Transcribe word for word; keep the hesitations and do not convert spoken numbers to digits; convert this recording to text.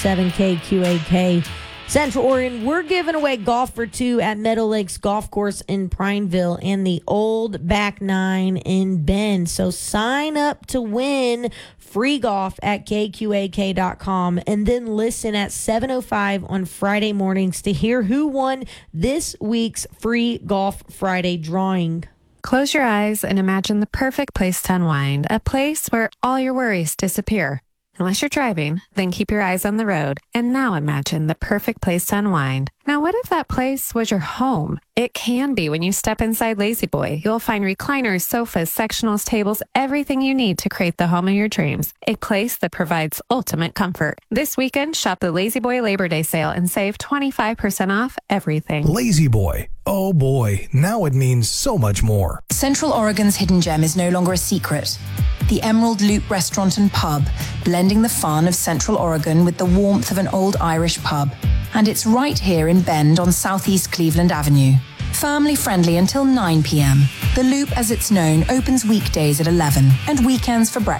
seven K Q A K. Central Oregon, we're giving away golf for two at Meadow Lakes Golf Course in Prineville and the Old Back Nine in Bend. So sign up to win free golf at K Q A K dot com and then listen at seven oh five on Friday mornings to hear who won this week's free Golf Friday drawing. Close your eyes and imagine the perfect place to unwind, a place where all your worries disappear. Unless you're driving, then keep your eyes on the road. And now imagine the perfect place to unwind. Now, what if that place was your home? It can be when you step inside Lazy Boy. You'll find recliners, sofas, sectionals, tables, everything you need to create the home of your dreams. A place that provides ultimate comfort. This weekend, shop the Lazy Boy Labor Day sale and save twenty-five percent off everything. Lazy Boy. Oh boy, now it means so much more. Central Oregon's hidden gem is no longer a secret. The Emerald Loop Restaurant and Pub, blending the fun of Central Oregon with the warmth of an old Irish pub. And it's right here in Bend on Southeast Cleveland Avenue. Family friendly until nine p.m. The Loop, as it's known, opens weekdays at eleven and weekends for breakfast.